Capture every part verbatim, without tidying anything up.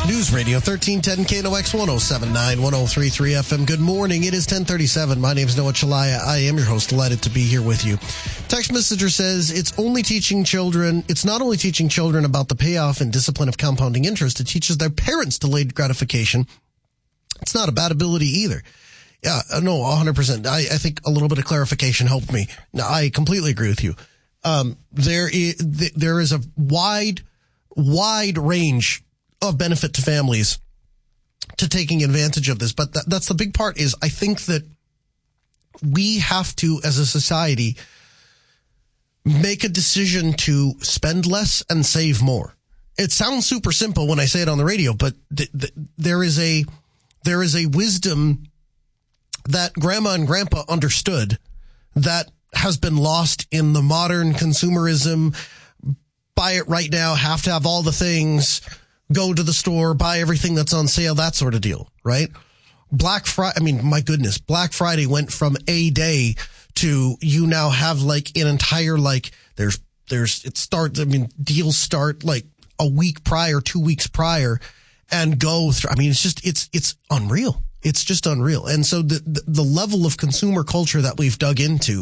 News Radio thirteen ten K N O X one oh seven point nine, one oh three point three F M. Good morning. It is ten thirty-seven. My name is Noah Chalaya. I am your host. Delighted to be here with you. Text messenger says it's only teaching children. It's not only teaching children about the payoff and discipline of compounding interest. It teaches their parents delayed gratification. It's not a bad ability either. Yeah, no, one hundred percent. I, I think a little bit of clarification helped me. No, I completely agree with you. Um, there is, there is a wide, wide range of benefit to families to taking advantage of this. But that, that's the big part is I think that we have to, as a society, make a decision to spend less and save more. It sounds super simple when I say it on the radio, but th- th- there is a, there is a wisdom that grandma and grandpa understood that has been lost in the modern consumerism. Buy it right now, have to have all the things, go to the store, buy everything that's on sale, that sort of deal, right? Black Friday, I mean, my goodness, Black Friday went from a day to you now have like an entire, like, there's, there's, it starts, I mean, deals start like a week prior, two weeks prior and go through, I mean, it's just, it's, it's unreal. It's just unreal. And so the, the, the level of consumer culture that we've dug into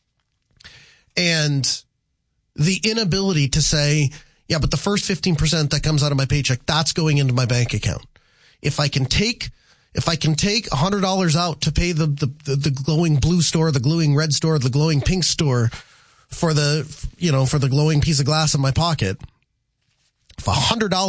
and the inability to say, yeah, but the first fifteen percent that comes out of my paycheck, that's going into my bank account. If I can take, if I can take one hundred dollars out to pay the, the, the, the glowing blue store, the glowing red store, the glowing pink store for the, you know, for the glowing piece of glass in my pocket, if one hundred dollars